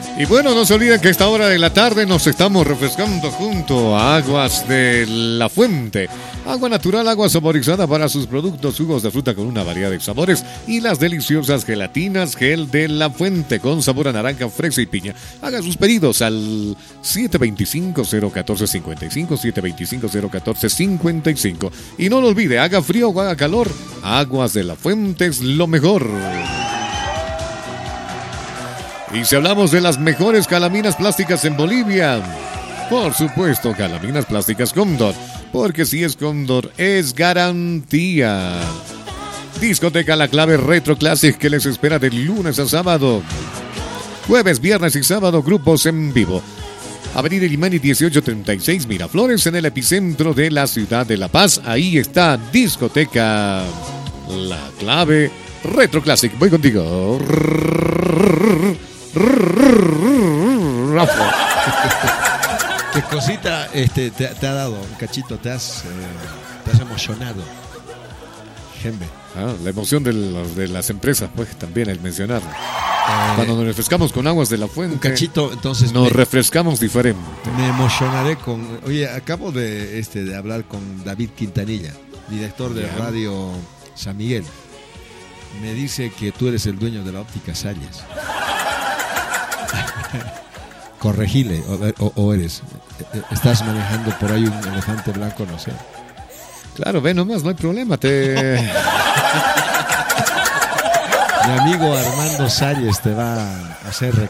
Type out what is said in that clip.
Y bueno, no se olviden que a esta hora de la tarde nos estamos refrescando junto a Aguas de la Fuente. Agua natural, agua saborizada para sus productos, jugos de fruta con una variedad de sabores y las deliciosas gelatinas Gel de la Fuente con sabor a naranja, fresa y piña. Haga sus pedidos al 725-014-55, 725-014-55. Y no lo olvide, haga frío o haga calor, Aguas de la Fuente es lo mejor. Y si hablamos de las mejores calaminas plásticas en Bolivia, por supuesto, calaminas plásticas Cóndor, porque si es Cóndor, es garantía. Discoteca La Clave Retro Classic que les espera de lunes a sábado. Jueves, viernes y sábado, grupos en vivo. Avenida Limani 1836, Miraflores, en el epicentro de la ciudad de La Paz. Ahí está Discoteca La Clave Retro Classic. Voy contigo. ¿Qué cosita te ha dado, Cachito? Te has emocionado. Gembe. La emoción de las empresas, pues también el mencionarlo. Cuando nos refrescamos con Aguas de la Fuente, Cachito, entonces nos refrescamos diferente. Me emocionaré con... Oye, acabo de hablar con David Quintanilla, director de Radio San Miguel. Me dice que tú eres el dueño de la óptica Salles. Corregile, o eres. Estás manejando por ahí un elefante blanco, no sé. Claro, ve nomás, no hay problema. Mi amigo Armando Salles te va a hacer